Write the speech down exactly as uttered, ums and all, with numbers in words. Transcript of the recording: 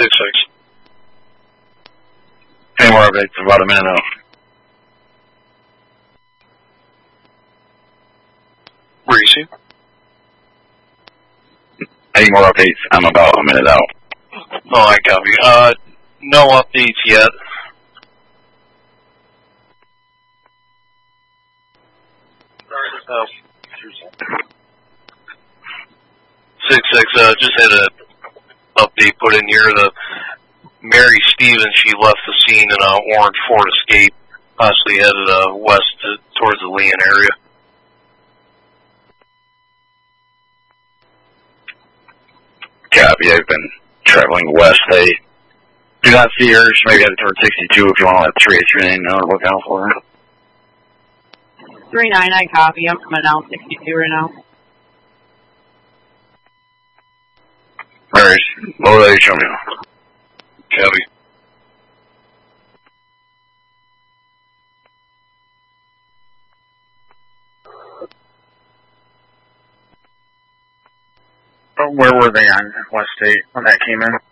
six six. Any more updates? About a minute out. Where you see? Any more updates? I'm about a minute out. Oh, I copy. Uh, no updates yet. Uh, six six, uh, just had a update put in here. The Mary Stevens, she left the scene in a orange Ford Escape, possibly headed uh, west to, towards the Leon area. Copy. I've been traveling west. I do not see her. She may be headed towards sixty-two if you want to let three eight three nine know to look out for her. three nine, I copy. I'm coming out sixty-two right now. Alright. Low light, show me. Copy. Where were they on West State when that came in?